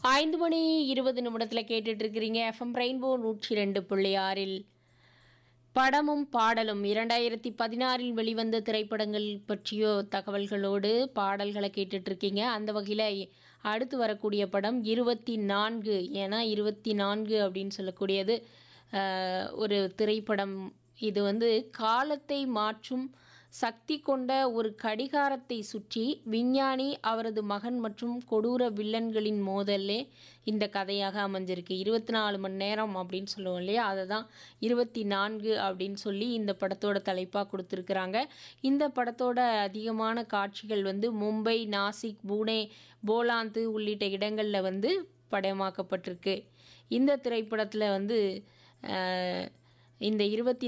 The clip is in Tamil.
5 மணி 20 நிமிடத்துல கேட்டுட்டு இருக்கிறீங்க எஃப்எம் ரெயின்போ 102.6 படமும் பாடலும் 2016 வெளிவந்த திரைப்படங்கள் பற்றிய தகவல்களோடு பாடல்களை கேட்டுட்டு இருக்கீங்க. அந்த வகையில் அடுத்து வரக்கூடிய படம் 24. ஏன்னா 24 அப்படின்னு சொல்லக்கூடியது ஒரு திரைப்படம். இது வந்து காலத்தை மாற்றும் சக்தி கொண்ட ஒரு கடிகாரத்தை சுற்றி விஞ்ஞானி, அவரது மகன் மற்றும் கொடூர வில்லன்களின் மோதலே இந்த கதையாக அமைஞ்சிருக்கு. 24 மணி நேரம் அப்படின்னு சொல்லுவோம் இல்லையா, அதை தான் 24 அப்படின்னு சொல்லி இந்த படத்தோட தலைப்பாக கொடுத்துருக்குறாங்க. இந்த படத்தோட அதிகமான காட்சிகள் வந்து மும்பை, நாசிக், புனே, போலாந்து உள்ளிட்ட இடங்களில் வந்து படமாக்கப்பட்டிருக்கு. இந்த திரைப்படத்தில் வந்து இந்த